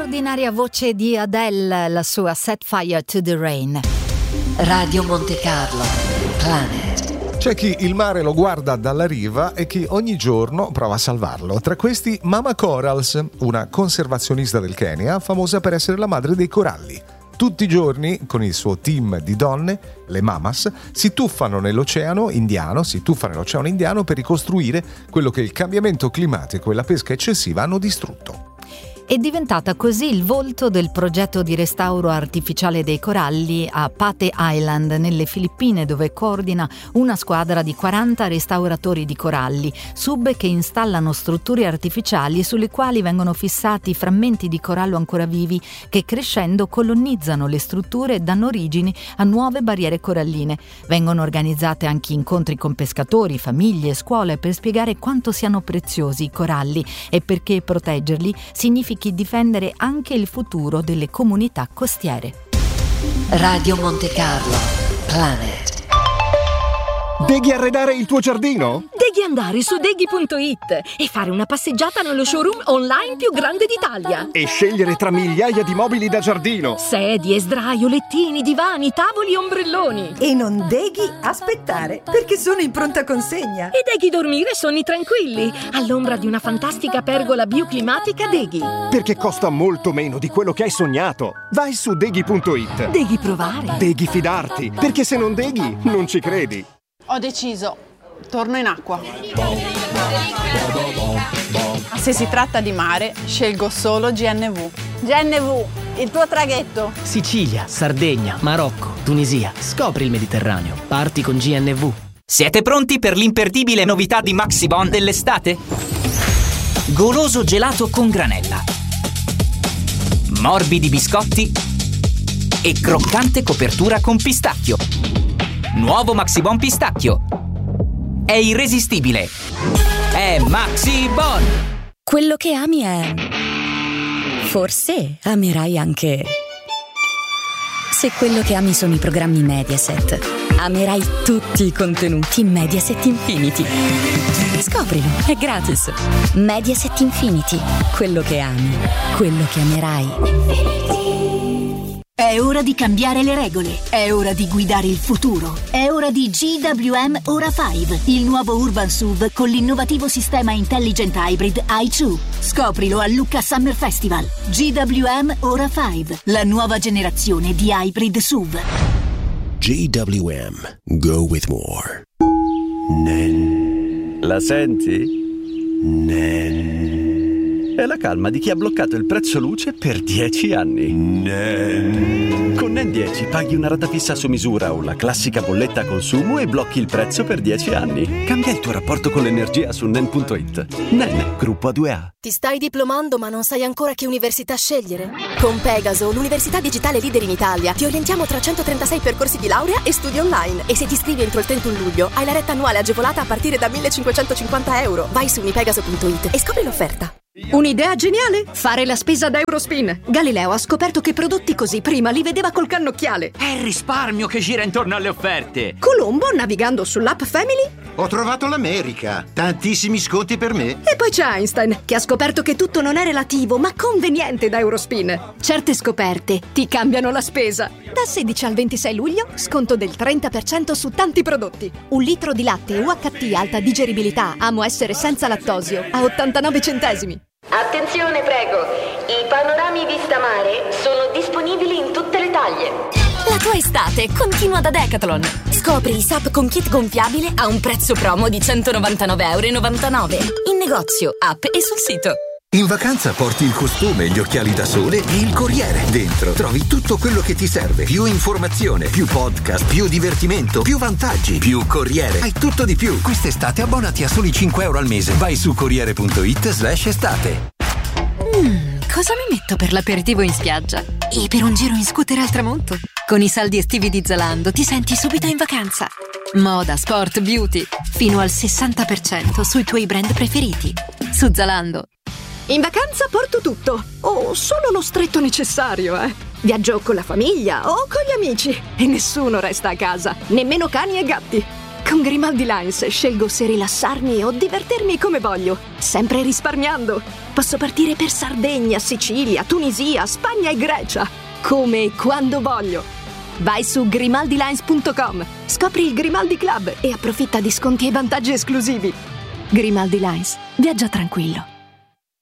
straordinaria voce di Adele, la sua Set Fire to the Rain. Radio Monte Carlo, Planet. C'è chi il mare lo guarda dalla riva e chi ogni giorno prova a salvarlo. Tra questi Mama Corals, una conservazionista del Kenya, famosa per essere la madre dei coralli. Tutti i giorni, con il suo team di donne, le Mamas, si tuffano nell'Oceano Indiano per ricostruire quello che il cambiamento climatico e la pesca eccessiva hanno distrutto. È diventata così il volto del progetto di restauro artificiale dei coralli a Pate Island, nelle Filippine, dove coordina una squadra di 40 restauratori di coralli, sub che installano strutture artificiali sulle quali vengono fissati frammenti di corallo ancora vivi che, crescendo, colonizzano le strutture e danno origine a nuove barriere coralline. Vengono organizzate anche incontri con pescatori, famiglie e scuole per spiegare quanto siano preziosi i coralli e perché proteggerli significa difendere anche il futuro delle comunità costiere. Radio Monte Carlo, Planet. Devi arredare il tuo giardino? Devi andare su deghi.it e fare una passeggiata nello showroom online più grande d'Italia. E scegliere tra migliaia di mobili da giardino. Sedie, sdraio, lettini, divani, tavoli e ombrelloni. E non devi aspettare, perché sono in pronta consegna. E devi dormire sonni tranquilli, all'ombra di una fantastica pergola bioclimatica Deghi. Perché costa molto meno di quello che hai sognato. Vai su deghi.it. Devi provare. Devi fidarti, perché se non deghi, non ci credi. Ho deciso, torno in acqua. Se si tratta di mare, scelgo solo GNV. GNV, il tuo traghetto. Sicilia, Sardegna, Marocco, Tunisia. Scopri il Mediterraneo. Parti con GNV. Siete pronti per l'imperdibile novità di Maxibon dell'estate? Goloso gelato con granella, morbidi biscotti e croccante copertura con pistacchio. Nuovo Maxibon pistacchio. È irresistibile. È Maxibon. Quello che ami è... Forse amerai anche... Se quello che ami sono i programmi Mediaset, amerai tutti i contenuti Mediaset Infinity. Scoprilo, è gratis. Mediaset Infinity. Quello che ami, quello che amerai. È ora di cambiare le regole, è ora di guidare il futuro, è ora di GWM Ora 5, il nuovo Urban SUV con l'innovativo sistema Intelligent Hybrid i2. Scoprilo a Lucca Summer Festival. GWM Ora 5, la nuova generazione di hybrid SUV. GWM, go with more. La senti? È la calma di chi ha bloccato il prezzo luce per 10 anni. Con NEN 10 paghi una rata fissa su misura o la classica bolletta a consumo e blocchi il prezzo per 10 anni. Cambia il tuo rapporto con l'energia su NEN.it. NEN, gruppo A2A. Ti stai diplomando ma non sai ancora che università scegliere? Con Pegaso, l'università digitale leader in Italia, ti orientiamo tra 136 percorsi di laurea e studi online. E se ti iscrivi entro il 31 luglio, hai la retta annuale agevolata a partire da €1.550. Vai su unipegaso.it e scopri l'offerta. Un'idea geniale? Fare la spesa da Eurospin. Galileo ha scoperto che prodotti così prima li vedeva col cannocchiale. È il risparmio che gira intorno alle offerte. Colombo, navigando sull'app Family. Ho trovato l'America. Tantissimi sconti per me. E poi c'è Einstein, che ha scoperto che tutto non è relativo, ma conveniente da Eurospin. Certe scoperte ti cambiano la spesa. Da 16 al 26 luglio, sconto del 30% su tanti prodotti. 1 litro di latte UHT alta digeribilità, amo essere senza lattosio, a 89 centesimi. Attenzione, prego. I panorami vista mare sono disponibili in tutte le taglie. La tua estate continua da Decathlon. Scopri i SUP con kit gonfiabile a un prezzo promo di €199,99. In negozio, app e sul sito. In vacanza porti il costume, gli occhiali da sole e il Corriere. Dentro trovi tutto quello che ti serve. Più informazione, più podcast, più divertimento, più vantaggi, più Corriere. Hai tutto di più. Quest'estate abbonati a soli €5 al mese. Vai su Corriere.it/estate. Cosa mi metto per l'aperitivo in spiaggia? E per un giro in scooter al tramonto? Con i saldi estivi di Zalando ti senti subito in vacanza. Moda, sport, beauty. Fino al 60% sui tuoi brand preferiti. Su Zalando. In vacanza porto tutto, o solo lo stretto necessario, Viaggio con la famiglia o con gli amici e nessuno resta a casa, nemmeno cani e gatti. Con Grimaldi Lines scelgo se rilassarmi o divertirmi come voglio, sempre risparmiando. Posso partire per Sardegna, Sicilia, Tunisia, Spagna e Grecia. Come e quando voglio. Vai su grimaldilines.com, scopri il Grimaldi Club e approfitta di sconti e vantaggi esclusivi. Grimaldi Lines. Viaggia tranquillo.